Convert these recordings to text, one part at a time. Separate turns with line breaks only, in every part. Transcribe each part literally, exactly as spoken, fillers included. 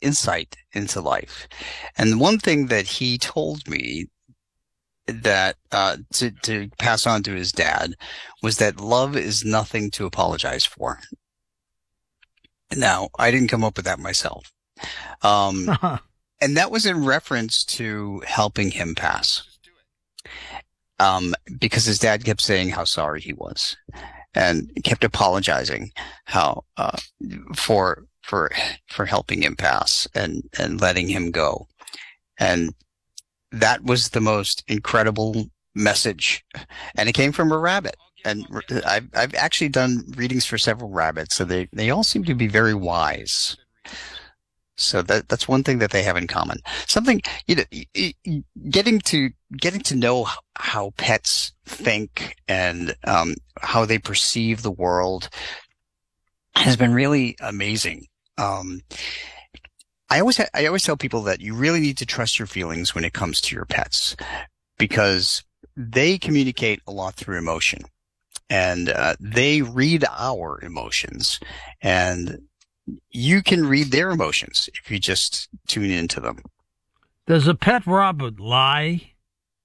insight into life. And one thing that he told me that uh, to to pass on to his dad was that love is nothing to apologize for. Now, I didn't come up with that myself. Um, and that was in reference to helping him pass. Um, because his dad kept saying how sorry he was and kept apologizing how, uh, for, for, for helping him pass and, and letting him go. And that was the most incredible message. And it came from a rabbit. And I've, I've actually done readings for several rabbits, so they, they all seem to be very wise. So that that's one thing that they have in common. Something, you know, getting to getting to know how pets think and um, how they perceive the world has been really amazing. Um, I always ha- I always tell people that you really need to trust your feelings when it comes to your pets, because they communicate a lot through emotion, and uh, they read our emotions, and you can read their emotions if you just tune into them.
Does a pet rabbit lie?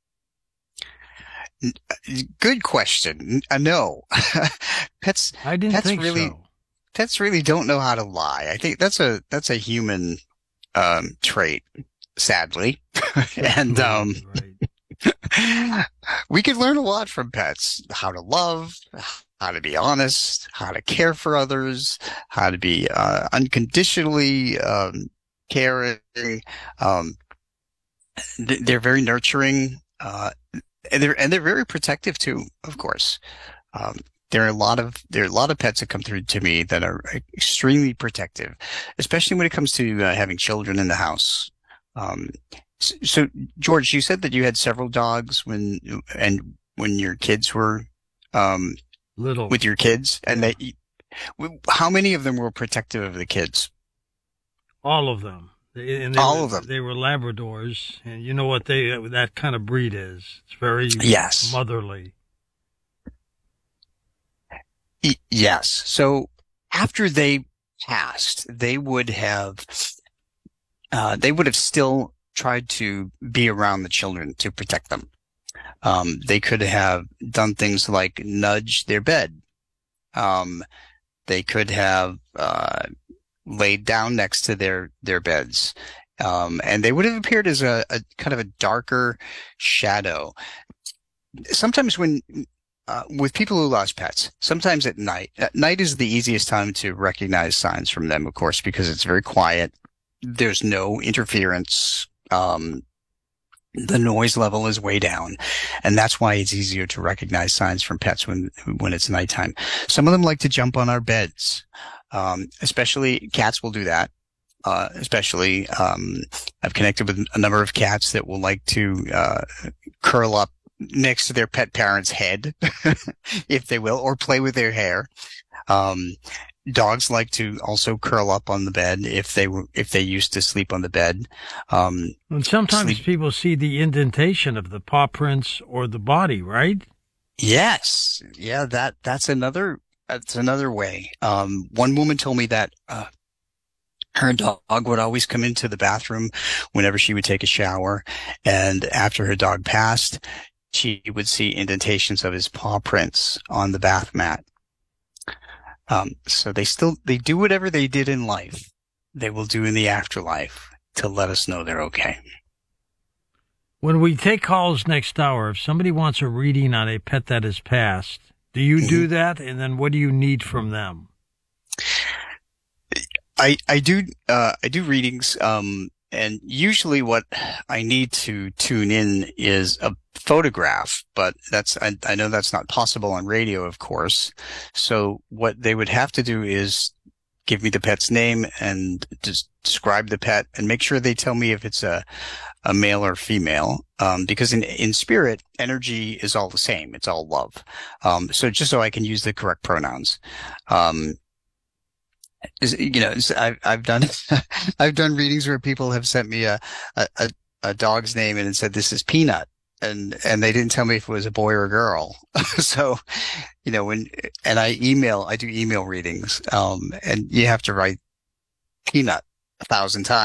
Good question. Uh, no. pets.
I didn't
pets
think
really,
so.
Pets really don't know how to lie. I think that's a that's a human um, trait, sadly, and um,
right.
we could learn a lot from pets: how to love, how to be honest, how to care for others, how to be uh, unconditionally um, caring. Um, th- they're very nurturing, uh, and they're and they're very protective too. Of course, um, there are a lot of there are a lot of pets that come through to me that are extremely protective, especially when it comes to uh, having children in the house. Um, so, so, George, you said that you had several dogs when and when your kids were. Um,
Little.
With your kids, and yeah. they, how many of them were protective of the kids?
All of them. And they
All
were,
of them.
They were Labradors, and you know what they that kind of breed is. It's very
yes.
motherly.
Yes. So after they passed, they would have, uh, they would have still tried to be around the children to protect them. Um, they could have done things like nudge their bed. Um, they could have, uh, laid down next to their, their beds. Um, and they would have appeared as a, a kind of a darker shadow. Sometimes when, uh, with people who lost pets, sometimes at night, at night is the easiest time to recognize signs from them, of course, because it's very quiet. There's no interference. Um, The noise level is way down, and that's why it's easier to recognize signs from pets when when it's nighttime. Some of them like to jump on our beds, um, especially cats will do that. Uh, especially, um, I've connected with a number of cats that will like to uh, curl up next to their pet parent's head, if they will, or play with their hair. Um, Dogs like to also curl up on the bed if they were, if they used to sleep on the bed. Um,
and sometimes
sleep.
people see the indentation of the paw prints or the body, right?
Yes. Yeah, that, that's another, that's another way. Um, one woman told me that, uh, her dog would always come into the bathroom whenever she would take a shower. And after her dog passed, she would see indentations of his paw prints on the bath mat. Um, so they still, they do whatever they did in life, they will do in the afterlife to let us know they're okay.
When we take calls next hour, if somebody wants a reading on a pet that has passed, do you mm-hmm. do that? And then what do you need from them?
I, I do, uh, I do readings, um, and usually what I need to tune in is a photograph, but that's, I, I know that's not possible on radio, of course. So what they would have to do is give me the pet's name and just describe the pet and make sure they tell me if it's a, a male or female. Um, because in, in spirit, energy is all the same. It's all love. Um, so just so I can use the correct pronouns. Um, Is, you know, I've, I've done, I've done readings where people have sent me a, a, a dog's name and it said, this is Peanut. And, and they didn't tell me if it was a boy or a girl. So, you know, when, and I email, I do email readings, um, and you have to write Peanut a thousand times.